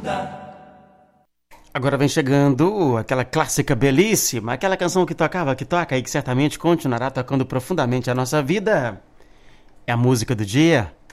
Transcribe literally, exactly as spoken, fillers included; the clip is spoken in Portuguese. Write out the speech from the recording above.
Agora vem chegando aquela clássica belíssima, aquela canção que tocava, que toca e que certamente continuará tocando profundamente a nossa vida. É a música do dia,